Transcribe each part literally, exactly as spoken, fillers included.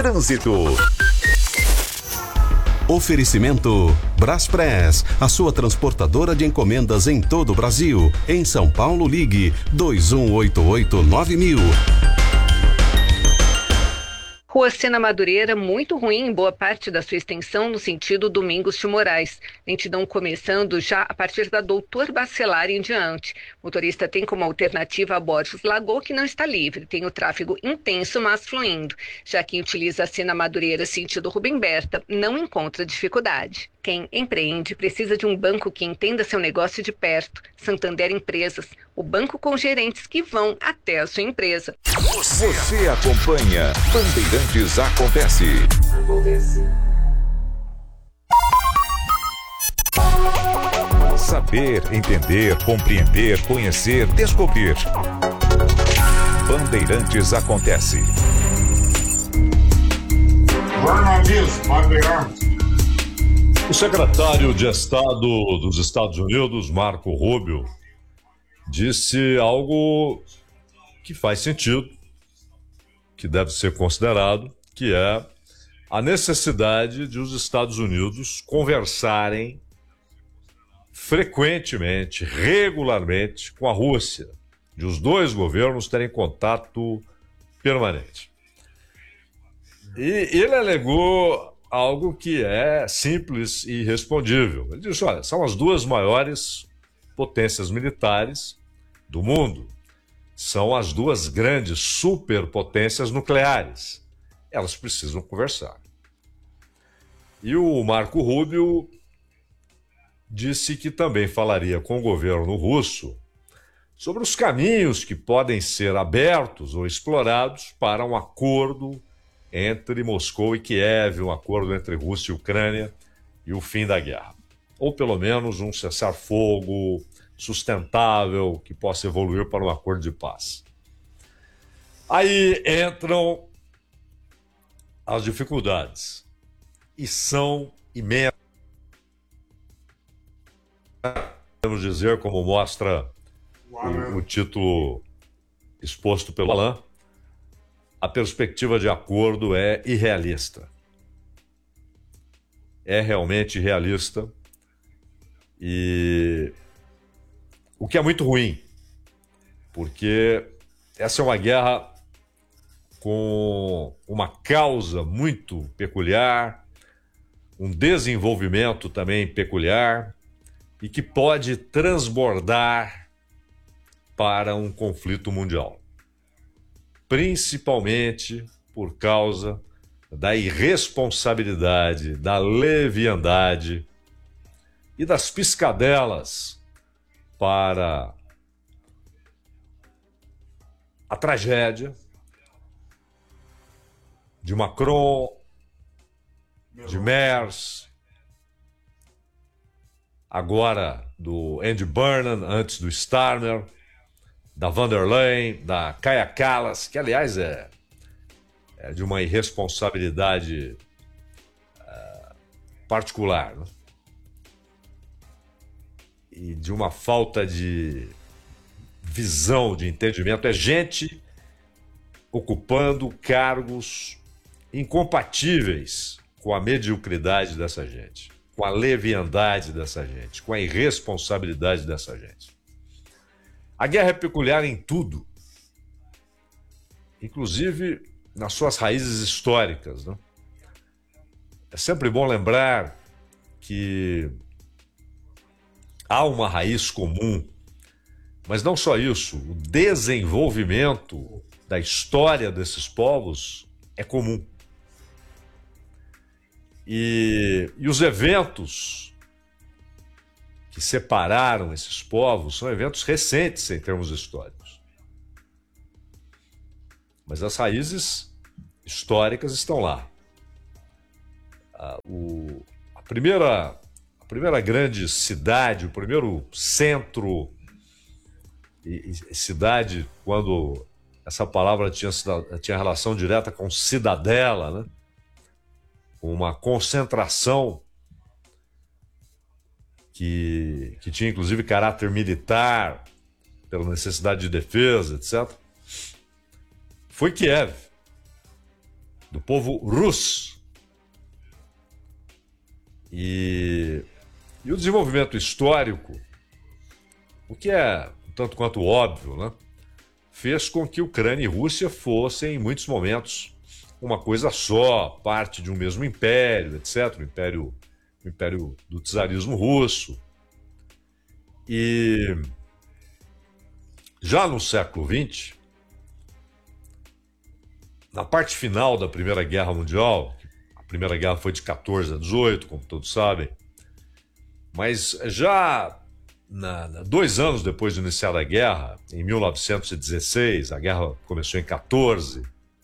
Trânsito. Oferecimento Braspress, a sua transportadora de encomendas em todo o Brasil. Em São Paulo, ligue dois um oito oito nove mil. Rua Sena Madureira, muito ruim em boa parte da sua extensão no sentido Domingos de Moraes. Lentidão começando já a partir da Doutor Bacelar em diante. O motorista tem como alternativa a Borges Lagoa, que não está livre. Tem o tráfego intenso, mas fluindo. Já quem utiliza a Sena Madureira sentido Rubem Berta não encontra dificuldade. Quem empreende precisa de um banco que entenda seu negócio de perto. Santander Empresas, o banco com gerentes que vão até a sua empresa. Você, Você acompanha Bandeirantes Acontece. Saber, entender, compreender, conhecer, descobrir. Bandeirantes Acontece. Jornalismo, Bandeirantes. O secretário de Estado dos Estados Unidos, Marco Rubio, disse algo que faz sentido, que deve ser considerado, que é a necessidade de os Estados Unidos conversarem frequentemente, regularmente com a Rússia, de os dois governos terem contato permanente. E ele alegou algo que é simples e respondível. Ele disse, olha, são as duas maiores potências militares do mundo. São as duas grandes superpotências nucleares. Elas precisam conversar. E o Marco Rubio disse que também falaria com o governo russo sobre os caminhos que podem ser abertos ou explorados para um acordo entre Moscou e Kiev, um acordo entre Rússia e Ucrânia e o fim da guerra. Ou pelo menos um cessar-fogo sustentável que possa evoluir para um acordo de paz. Aí entram as dificuldades. E são imensas. Podemos dizer, como mostra o, o título exposto pelo Alain, a perspectiva de acordo é irrealista. É realmente irrealista. E o que é muito ruim, porque essa é uma guerra com uma causa muito peculiar, um desenvolvimento também peculiar, e que pode transbordar para um conflito mundial. Principalmente por causa da irresponsabilidade, da leviandade e das piscadelas para a tragédia de Macron, de Merz, agora do Andy Burnham, antes do Starmer, da Van der Leyen, da Kaja Kallas, que aliás é, é de uma irresponsabilidade uh, particular, né? E de uma falta de visão, de entendimento. É gente ocupando cargos incompatíveis com a mediocridade dessa gente, com a leviandade dessa gente, com a irresponsabilidade dessa gente. A guerra é peculiar em tudo, inclusive nas suas raízes históricas, né? É sempre bom lembrar que há uma raiz comum, mas não só isso, o desenvolvimento da história desses povos é comum. E, e os eventos que separaram esses povos são eventos recentes em termos históricos. Mas as raízes históricas estão lá. Ah, o, a, primeira, a primeira grande cidade, o primeiro centro, e, e cidade, quando essa palavra tinha, tinha relação direta com cidadela, né? Com uma concentração que, que tinha inclusive caráter militar, pela necessidade de defesa, etcétera, foi Kiev, do povo russo. E, e o desenvolvimento histórico, o que é um tanto quanto óbvio, né, fez com que Ucrânia e Rússia fossem, em muitos momentos, uma coisa só, parte de um mesmo império, etcétera, o império, o império do czarismo russo. E já no século vinte, na parte final da Primeira Guerra Mundial, a Primeira Guerra foi de quatorze a dezoito, como todos sabem, mas já na, na, dois anos depois de iniciar a guerra, em mil novecentos e dezesseis, a guerra começou em quatorze,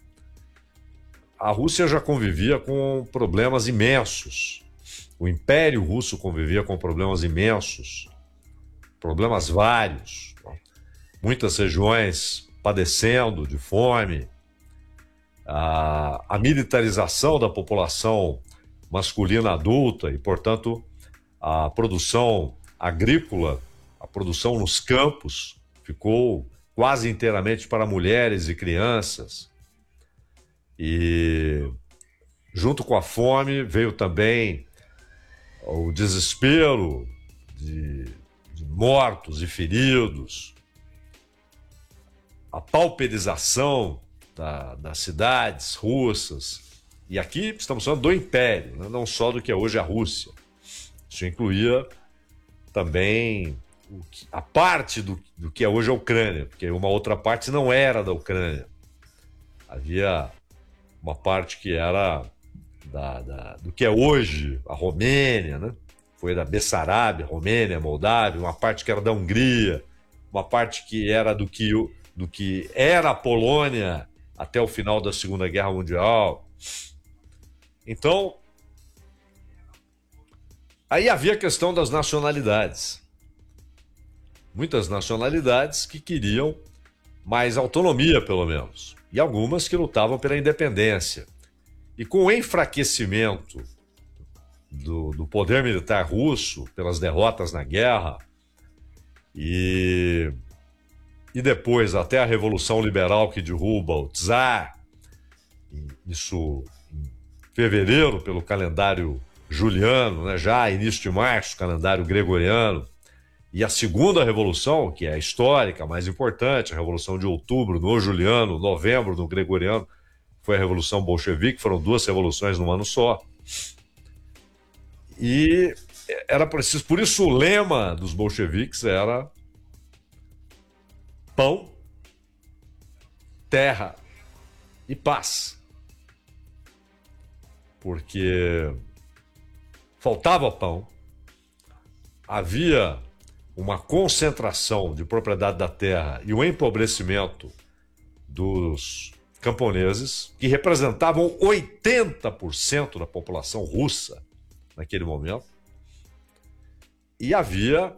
a Rússia já convivia com problemas imensos. O Império Russo convivia com problemas imensos, problemas vários, muitas regiões padecendo de fome, a, a militarização da população masculina adulta e, portanto, a produção agrícola, a produção nos campos ficou quase inteiramente para mulheres e crianças. E junto com a fome veio também o desespero de, de mortos e feridos, a pauperização da, das cidades russas. E aqui estamos falando do Império, né? Não só do que é hoje a Rússia. Isso incluía também o que, a parte do, do que é hoje a Ucrânia, porque uma outra parte não era da Ucrânia. Havia uma parte que era da, da, do que é hoje a Romênia, né? Foi da Bessarábia, Romênia, Moldávia, uma parte que era da Hungria, uma parte que era do que, do que era a Polônia até o final da Segunda Guerra Mundial. Então, aí havia a questão das nacionalidades. Muitas nacionalidades que queriam mais autonomia, pelo menos, e algumas que lutavam pela independência. E com o enfraquecimento do, do poder militar russo, pelas derrotas na guerra, e, e depois até a Revolução Liberal que derruba o czar, isso em fevereiro, pelo calendário juliano, né, já início de março, calendário gregoriano, e a segunda revolução, que é a histórica, a mais importante, a Revolução de Outubro no juliano, novembro no gregoriano, foi a Revolução Bolchevique, foram duas revoluções num ano só. E era preciso, por isso o lema dos bolcheviques era pão, terra e paz. Porque faltava pão, havia uma concentração de propriedade da terra e o empobrecimento dos camponeses, que representavam oitenta por cento da população russa naquele momento, e havia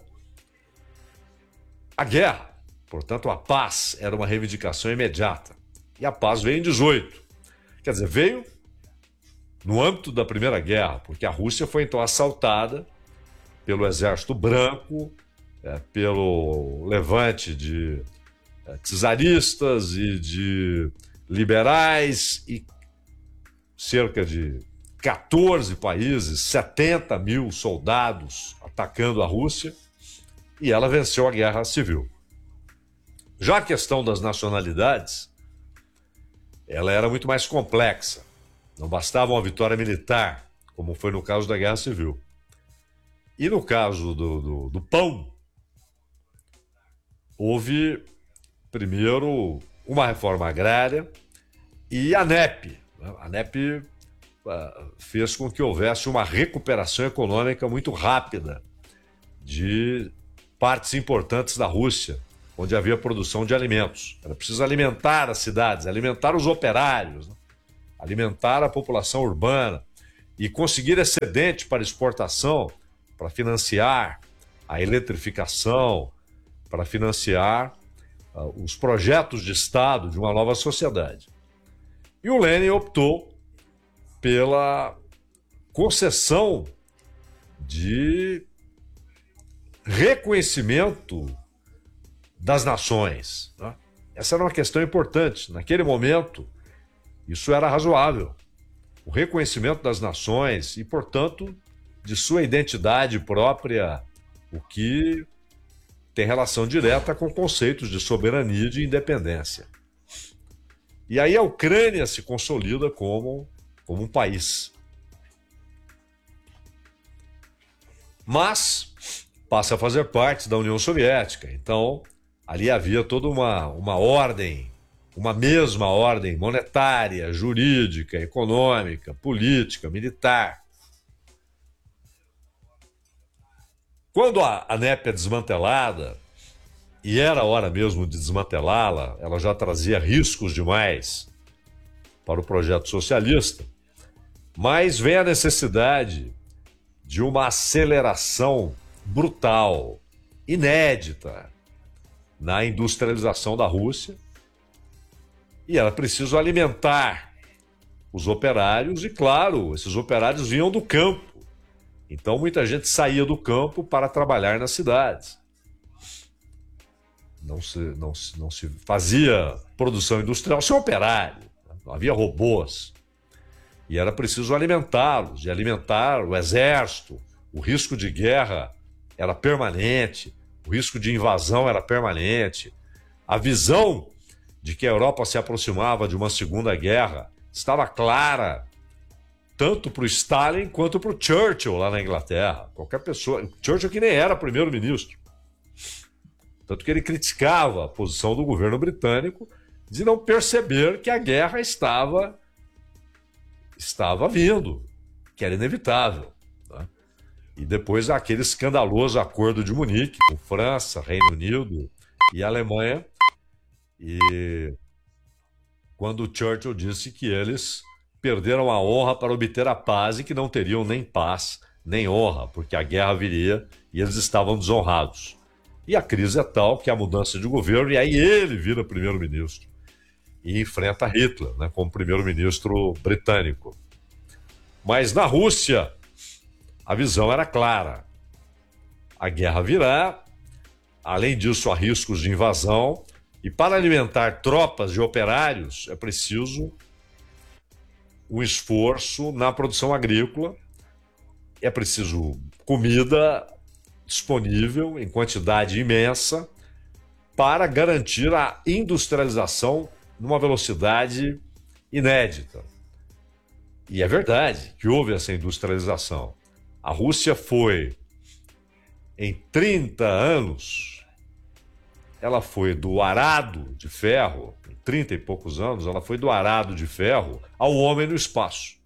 a guerra. Portanto, a paz era uma reivindicação imediata. E a paz veio em dezoito. Quer dizer, veio no âmbito da Primeira Guerra, porque a Rússia foi então assaltada pelo Exército Branco, é, pelo levante de é, czaristas e de liberais, e cerca de quatorze países, setenta mil soldados atacando a Rússia, e ela venceu a guerra civil. Já a questão das nacionalidades, ela era muito mais complexa. Não bastava uma vitória militar, como foi no caso da Guerra Civil. E no caso do, do, do pão, houve, primeiro, uma reforma agrária e a N E P. A N E P uh, fez com que houvesse uma recuperação econômica muito rápida de partes importantes da Rússia, onde havia produção de alimentos. Era preciso alimentar as cidades, alimentar os operários, né? Alimentar a população urbana e conseguir excedente para exportação, para financiar a eletrificação, para financiar uh, os projetos de Estado de uma nova sociedade. E o Lenin optou pela concessão de reconhecimento das nações, né? Essa era uma questão importante. Naquele momento, isso era razoável. o reconhecimento das nações e, portanto, de sua identidade própria, o que tem relação direta com conceitos de soberania e de independência. E aí a Ucrânia se consolida como, como um país. Mas passa a fazer parte da União Soviética. Então, ali havia toda uma, uma ordem, uma mesma ordem monetária, jurídica, econômica, política, militar. Quando a, a N E P é desmantelada, e era hora mesmo de desmantelá-la, ela já trazia riscos demais para o projeto socialista, mas vem a necessidade de uma aceleração brutal, inédita, na industrialização da Rússia, e era preciso alimentar os operários, e claro, esses operários vinham do campo, então muita gente saía do campo para trabalhar nas cidades. Não se, não, se, não se fazia produção industrial sem operário, não havia robôs. E era preciso alimentá-los, e alimentar o exército. O risco de guerra era permanente, o risco de invasão era permanente. A visão de que a Europa se aproximava de uma segunda guerra estava clara, tanto para o Stalin quanto para o Churchill lá na Inglaterra. Qualquer pessoa, Churchill que nem era primeiro-ministro. Tanto que ele criticava a posição do governo britânico de não perceber que a guerra estava, estava vindo, que era inevitável. Né? E depois aquele escandaloso acordo de Munique com França, Reino Unido e Alemanha, e quando Churchill disse que eles perderam a honra para obter a paz e que não teriam nem paz, nem honra, porque a guerra viria e eles estavam desonrados. E a crise é tal que a mudança de governo, e aí ele vira primeiro-ministro e enfrenta Hitler, né, como primeiro-ministro britânico. Mas na Rússia, a visão era clara. A guerra virá, além disso há riscos de invasão, e para alimentar tropas de operários é preciso um esforço na produção agrícola, é preciso comida disponível em quantidade imensa para garantir a industrialização numa velocidade inédita. E é verdade que houve essa industrialização. A Rússia foi, em trinta anos, ela foi do arado de ferro, em trinta e poucos anos, ela foi do arado de ferro ao homem no espaço.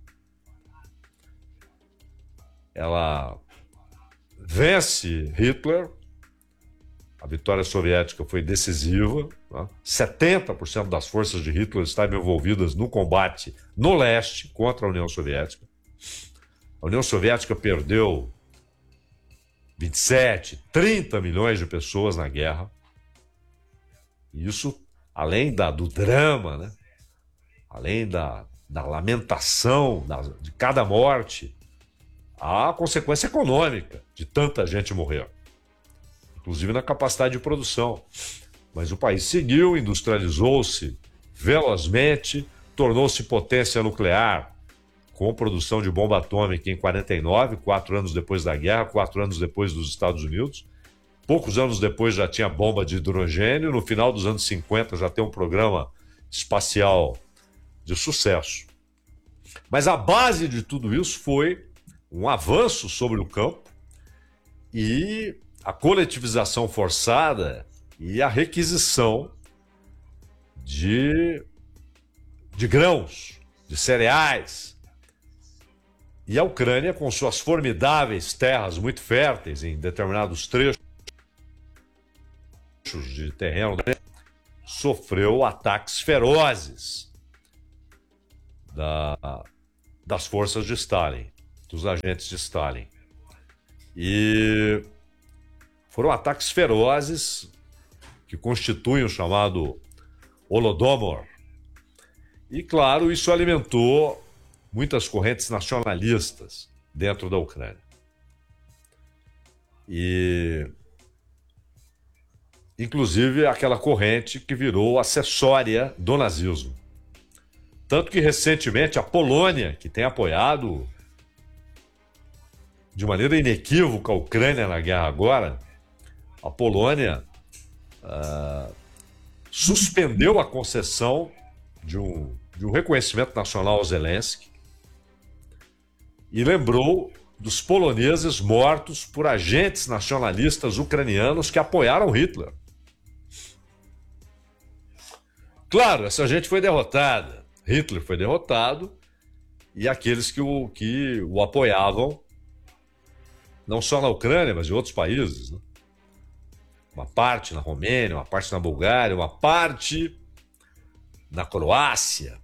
Ela vence Hitler, a vitória soviética foi decisiva, né? setenta por cento das forças de Hitler estavam envolvidas no combate no leste contra a União Soviética. A União Soviética perdeu vinte e sete, trinta milhões de pessoas na guerra. E isso, além da, do drama, né? Além da, da lamentação da, de cada morte, há consequência econômica de tanta gente morrer, inclusive na capacidade de produção. Mas o país seguiu, industrializou-se velozmente, tornou-se potência nuclear, com produção de bomba atômica em quarenta e nove, quatro anos depois da guerra, quatro anos depois dos Estados Unidos. Poucos anos depois já tinha bomba de hidrogênio, no final dos anos cinquenta já tem um programa espacial de sucesso. Mas a base de tudo isso foi um avanço sobre o campo e a coletivização forçada e a requisição de, de grãos, de cereais. E a Ucrânia, com suas formidáveis terras muito férteis em determinados trechos de terreno, sofreu ataques ferozes da, das forças de Stalin, dos agentes de Stalin. E foram ataques ferozes que constituem o chamado Holodomor. E, claro, isso alimentou muitas correntes nacionalistas dentro da Ucrânia. E, inclusive, aquela corrente que virou acessória do nazismo. Tanto que, recentemente, a Polônia, que tem apoiado de maneira inequívoca a Ucrânia na guerra agora, a Polônia uh, suspendeu a concessão de um, de um reconhecimento nacional ao Zelensky e lembrou dos poloneses mortos por agentes nacionalistas ucranianos que apoiaram Hitler. Claro, essa gente foi derrotada. Hitler foi derrotado e aqueles que o, que o apoiavam, não só na Ucrânia, mas em outros países, né? Uma parte na Romênia, uma parte na Bulgária, uma parte na Croácia.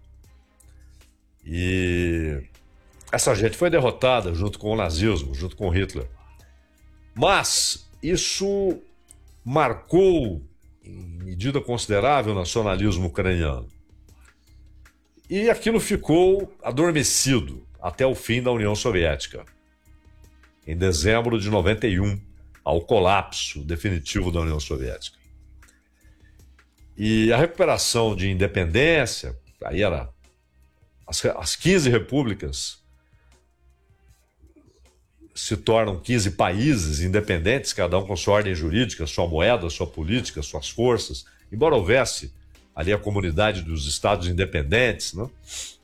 E essa gente foi derrotada junto com o nazismo, junto com Hitler. Mas isso marcou, em medida considerável, o nacionalismo ucraniano. E aquilo ficou adormecido até o fim da União Soviética, em dezembro de noventa e um, ao colapso definitivo da União Soviética. E a recuperação de independência, aí era as, as quinze repúblicas se tornam quinze países independentes, cada um com sua ordem jurídica, sua moeda, sua política, suas forças, embora houvesse ali a comunidade dos estados independentes, né?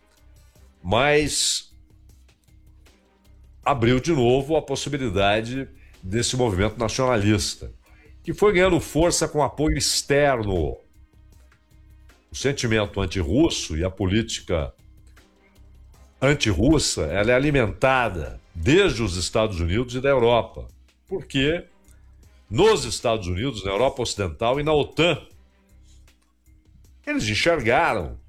Mas abriu de novo a possibilidade desse movimento nacionalista, que foi ganhando força com apoio externo. O sentimento antirrusso e a política antirrussa, ela é alimentada desde os Estados Unidos e da Europa, porque nos Estados Unidos, na Europa Ocidental e na OTAN, eles enxergaram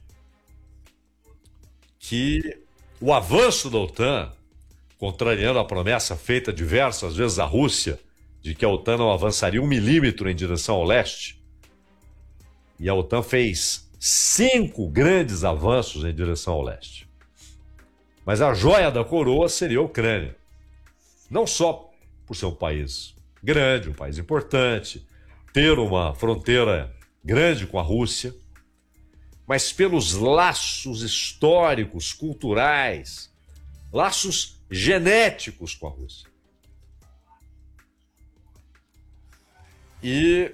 que o avanço da OTAN, contrariando a promessa feita diversas vezes à Rússia de que a OTAN não avançaria um milímetro em direção ao leste, e a OTAN fez cinco grandes avanços em direção ao leste. Mas a joia da coroa seria a Ucrânia. Não só por ser um país grande, um país importante, ter uma fronteira grande com a Rússia, mas pelos laços históricos, culturais, laços genéticos com a Rússia. E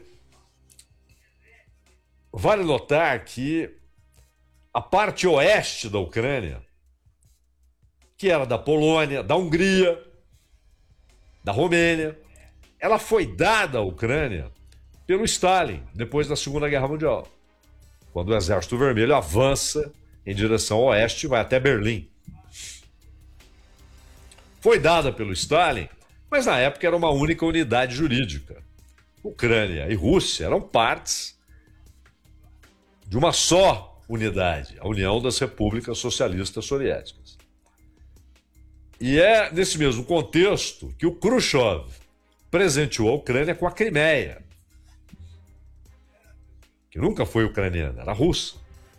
vale notar que a parte oeste da Ucrânia, que era da Polônia, da Hungria, da Romênia, ela foi dada à Ucrânia pelo Stalin, depois da Segunda Guerra Mundial, quando o Exército Vermelho avança em direção ao oeste e vai até Berlim. Foi dada pelo Stalin, mas na época era uma única unidade jurídica. Ucrânia e Rússia eram partes de uma só unidade, a União das Repúblicas Socialistas Soviéticas. E é nesse mesmo contexto que o Khrushchev presenteou a Ucrânia com a Crimeia, que nunca foi ucraniana, era russa.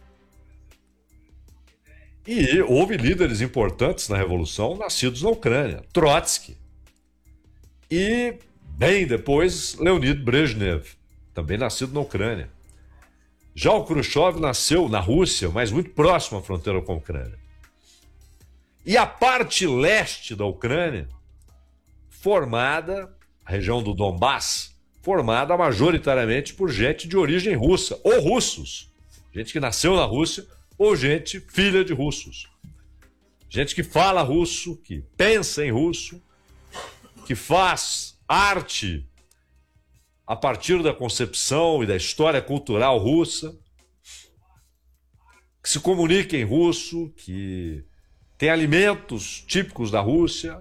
E houve líderes importantes na Revolução nascidos na Ucrânia, Trotsky. E, bem depois, Leonid Brezhnev, também nascido na Ucrânia. Já o Khrushchev nasceu na Rússia, mas muito próximo à fronteira com a Ucrânia. E a parte leste da Ucrânia, formada, a região do Donbass, formada majoritariamente por gente de origem russa, ou russos. Gente que nasceu na Rússia, ou gente filha de russos. Gente que fala russo, que pensa em russo, que faz arte a partir da concepção e da história cultural russa, que se comunica em russo, que tem alimentos típicos da Rússia,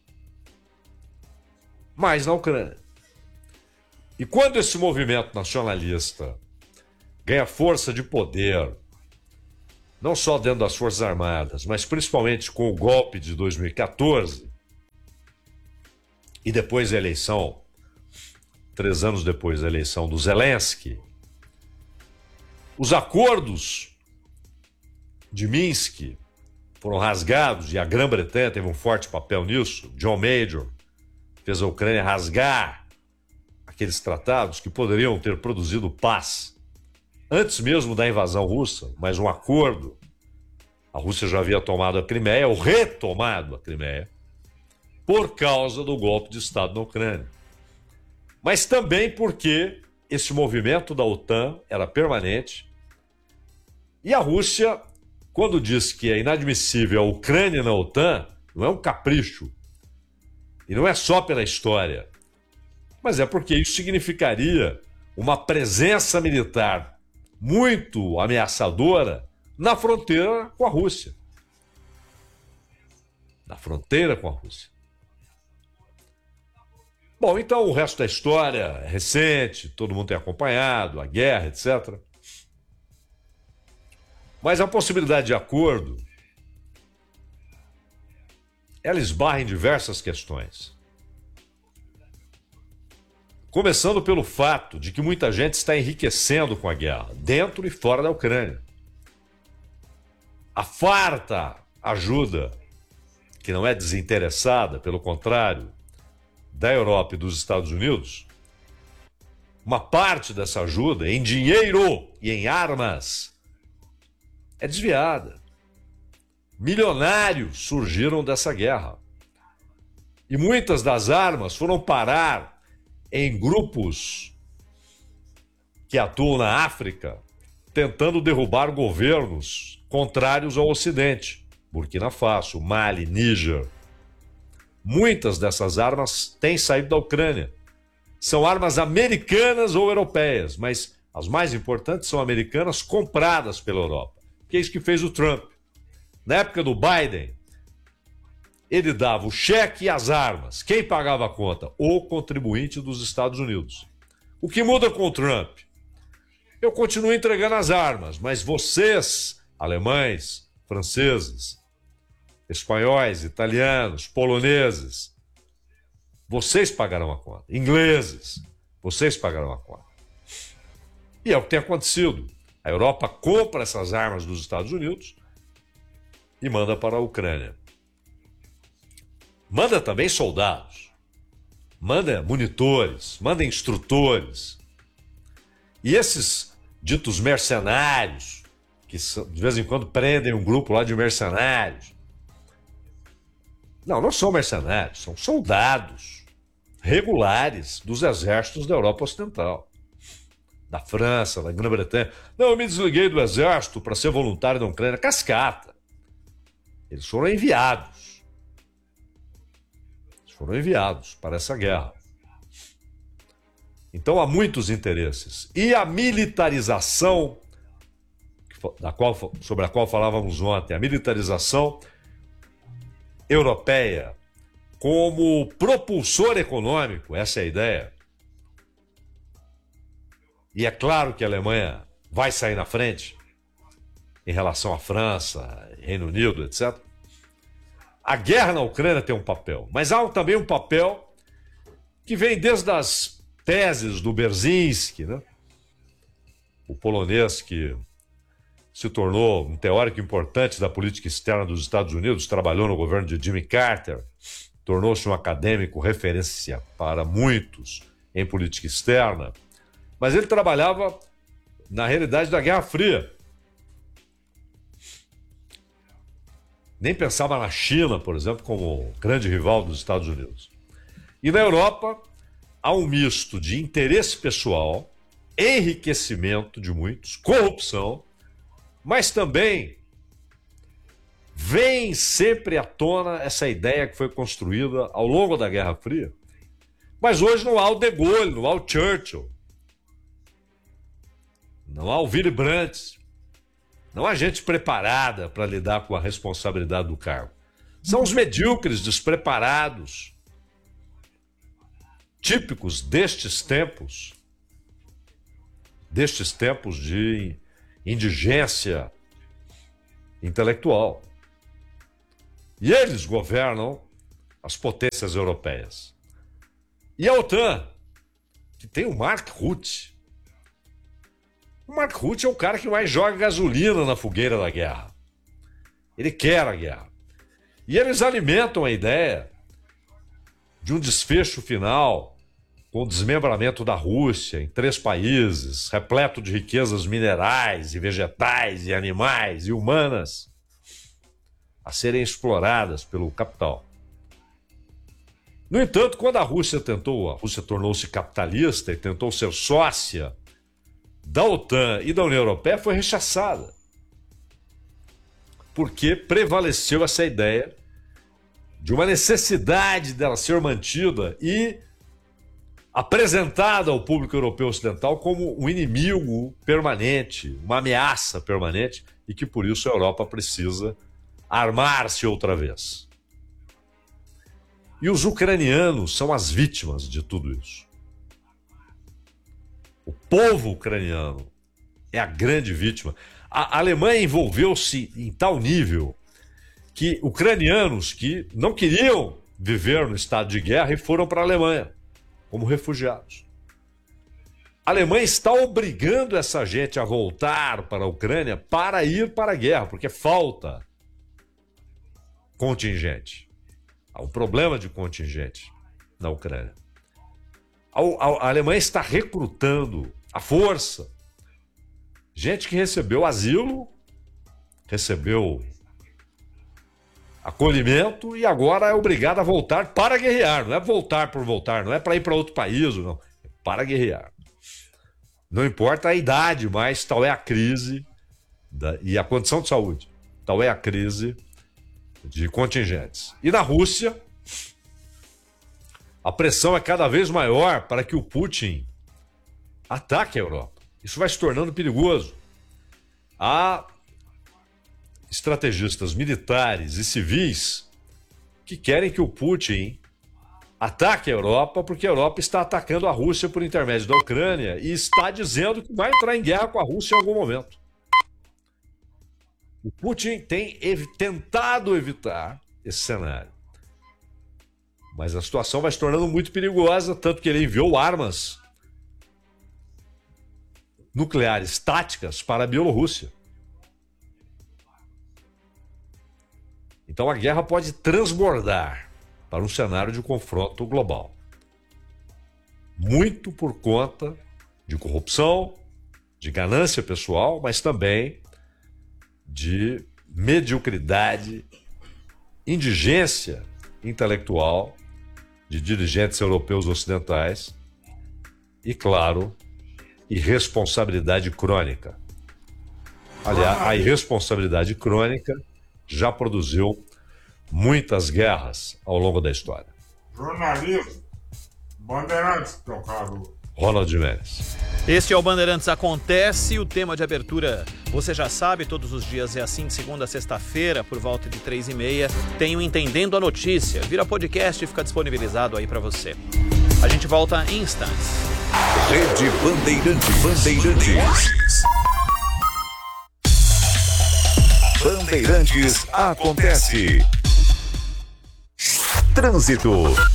mas na Ucrânia. E quando esse movimento nacionalista ganha força de poder, não só dentro das Forças Armadas, mas principalmente com o golpe de dois mil e quatorze, e depois a eleição, três anos depois da eleição do Zelensky, os acordos de Minsk foram rasgados, e a Grã-Bretanha teve um forte papel nisso. John Major fez a Ucrânia rasgar aqueles tratados que poderiam ter produzido paz antes mesmo da invasão russa, mas um acordo A Rússia já havia tomado a Crimeia, ou retomado a Crimeia, por causa do golpe de Estado na Ucrânia. Mas também porque esse movimento da OTAN era permanente e a Rússia, quando diz que é inadmissível a Ucrânia na OTAN, não é um capricho e não é só pela história, mas é porque isso significaria uma presença militar muito ameaçadora na fronteira com a Rússia. Na fronteira com a Rússia. Bom, então o resto da história é recente, todo mundo tem acompanhado, a guerra, etcétera. Mas a possibilidade de acordo, ela esbarra em diversas questões. Começando pelo fato de que muita gente está enriquecendo com a guerra, dentro e fora da Ucrânia. A farta ajuda, que não é desinteressada, pelo contrário, da Europa e dos Estados Unidos, uma parte dessa ajuda em dinheiro e em armas é desviada. Milionários surgiram dessa guerra. E muitas das armas foram parar em grupos que atuam na África, tentando derrubar governos contrários ao Ocidente. Burkina Faso, Mali, Níger. Muitas dessas armas têm saído da Ucrânia. São armas americanas ou europeias, mas as mais importantes são americanas compradas pela Europa. Que é isso que fez o Trump. Na época do Biden, ele dava o cheque e as armas. Quem pagava a conta? O contribuinte dos Estados Unidos. O que muda com o Trump? Eu continuo entregando as armas, mas vocês, alemães, franceses, espanhóis, italianos, poloneses, vocês pagarão a conta. Ingleses, vocês pagarão a conta. E é o que tem acontecido. A Europa compra essas armas dos Estados Unidos e manda para a Ucrânia. Manda também soldados, manda monitores, manda instrutores. E esses ditos mercenários, que de vez em quando prendem um grupo lá de mercenários, não, não são mercenários, são soldados regulares dos exércitos da Europa Ocidental, da França, da Grã-Bretanha. Não, eu me desliguei do exército para ser voluntário da Ucrânia. Cascata. Eles foram enviados. Eles foram enviados para essa guerra. Então há muitos interesses. E a militarização, da qual, sobre a qual falávamos ontem, a militarização europeia como propulsor econômico, essa é a ideia. E é claro que a Alemanha vai sair na frente em relação à França, Reino Unido, etcétera. A guerra na Ucrânia tem um papel, mas há também um papel que vem desde as teses do Brzezinski, né? O polonês que se tornou um teórico importante da política externa dos Estados Unidos, trabalhou no governo de Jimmy Carter, tornou-se um acadêmico referência para muitos em política externa, mas ele trabalhava na realidade da Guerra Fria. Nem pensava na China, por exemplo, como grande rival dos Estados Unidos. E na Europa há um misto de interesse pessoal, enriquecimento de muitos, corrupção, mas também vem sempre à tona essa ideia que foi construída ao longo da Guerra Fria. Mas hoje não há o De Gaulle, não há o Churchill, não há o Willy Brandt, não há gente preparada para lidar com a responsabilidade do cargo. São os medíocres, despreparados, típicos destes tempos, destes tempos de indigência intelectual. E eles governam as potências europeias. E a OTAN, que tem o Mark Rutte. O Mark Rutte é o cara que mais joga gasolina na fogueira da guerra. Ele quer a guerra. E eles alimentam a ideia de um desfecho final com o desmembramento da Rússia em três países, repleto de riquezas minerais e vegetais e animais e humanas. a serem exploradas pelo capital. No entanto, quando a Rússia tentou, a Rússia tornou-se capitalista e tentou ser sócia da OTAN e da União Europeia, foi rechaçada. Porque prevaleceu essa ideia de uma necessidade dela ser mantida e apresentada ao público europeu ocidental como um inimigo permanente, uma ameaça permanente, e que por isso a Europa precisa armar-se outra vez. E os ucranianos são as vítimas de tudo isso. O povo ucraniano é a grande vítima. A Alemanha envolveu-se em tal nível que ucranianos que não queriam viver no estado de guerra e foram para a Alemanha como refugiados. A Alemanha está obrigando essa gente a voltar para a Ucrânia para ir para a guerra, porque falta contingente. Há um problema de contingente na Ucrânia. A, a, a Alemanha está recrutando à força gente que recebeu asilo, recebeu acolhimento e agora é obrigada a voltar para guerrear. Não é voltar por voltar, não é para ir para outro país, não. É para guerrear. Não importa a idade, mas tal é a crise da, e a condição de saúde. Tal é a crise de contingentes. E na Rússia, a pressão é cada vez maior para que o Putin ataque a Europa. Isso vai se tornando perigoso. Há estrategistas militares e civis que querem que o Putin ataque a Europa porque a Europa está atacando a Rússia por intermédio da Ucrânia e está dizendo que vai entrar em guerra com a Rússia em algum momento. O Putin tem ev- tentado evitar esse cenário. Mas a situação vai se tornando muito perigosa, tanto que ele enviou armas nucleares táticas para a Bielorrússia. Então a guerra pode transbordar para um cenário de confronto global. Muito por conta de corrupção, de ganância pessoal, mas também de mediocridade, indigência intelectual de dirigentes europeus ocidentais e, claro, irresponsabilidade crônica. Aliás, a irresponsabilidade crônica já produziu muitas guerras ao longo da história. Jornalismo, Bandeirantes, tocado. Ronald Jimenez. Este é o Bandeirantes Acontece, o tema de abertura você já sabe, todos os dias é assim, de segunda a sexta-feira, por volta de três e meia, tem o Entendendo a Notícia, vira podcast e fica disponibilizado aí para você. A gente volta em instantes. Rede Bandeirantes. Bandeirantes. Bandeirantes Acontece. Trânsito.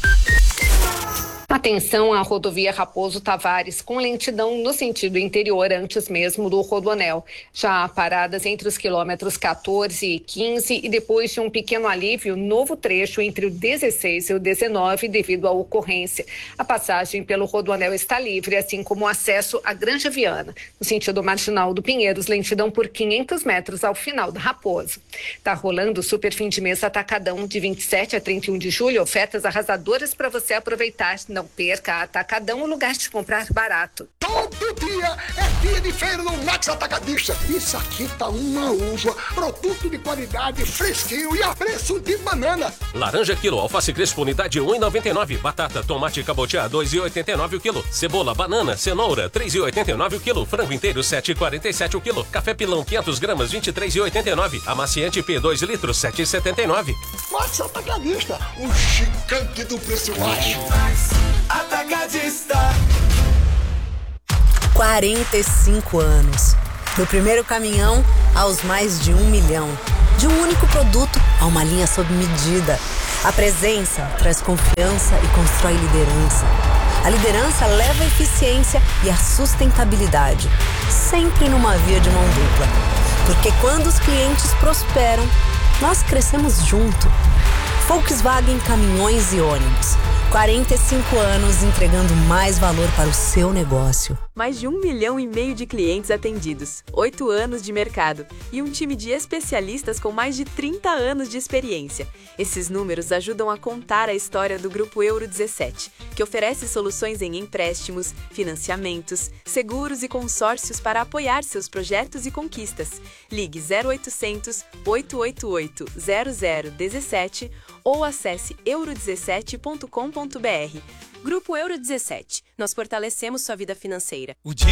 Atenção à rodovia Raposo Tavares, com lentidão no sentido interior antes mesmo do Rodoanel. Já há paradas entre os quilômetros quatorze e quinze e depois de um pequeno alívio, novo trecho entre o dezesseis e o dezenove devido à ocorrência. A passagem pelo Rodoanel está livre, assim como o acesso à Granja Viana. No sentido marginal do Pinheiros, lentidão por quinhentos metros ao final da Raposo. Está rolando o super fim de mês Atacadão de vinte e sete a trinta e um de julho, ofertas arrasadoras para você aproveitar. Não perca, Atacadão, o lugar de comprar barato. Todo dia é dia de feira no Max Atacadista. Isso aqui tá uma uva, produto de qualidade, fresquinho e a preço de banana. Laranja quilo, alface crespo, unidade um real e noventa e nove. Batata, tomate cabotiá, dois reais e oitenta e nove o quilo. Cebola, banana, cenoura, três reais e oitenta e nove o quilo. Frango inteiro, sete reais e quarenta e sete o quilo. Café pilão, quinhentas gramas, vinte e três reais e oitenta e nove. Amaciante P, dois litros, sete reais e setenta e nove. Max Atacadista, o gigante do preço baixo. Atacadista. quarenta e cinco anos. Do primeiro caminhão aos mais de um milhão. De um único produto a uma linha sob medida. A presença traz confiança e constrói liderança. A liderança leva a eficiência e a sustentabilidade. Sempre numa via de mão dupla. Porque quando os clientes prosperam, nós crescemos junto. Volkswagen Caminhões e Ônibus. quarenta e cinco anos entregando mais valor para o seu negócio. Mais de um milhão e meio de clientes atendidos, oito anos de mercado e um time de especialistas com mais de trinta anos de experiência. Esses números ajudam a contar a história do Grupo Euro dezessete, que oferece soluções em empréstimos, financiamentos, seguros e consórcios para apoiar seus projetos e conquistas. Ligue zero oitocentos, oito oito oito, zero zero um sete ou acesse euro dezessete ponto com ponto br. Grupo Euro dezessete. Nós fortalecemos sua vida financeira. O dia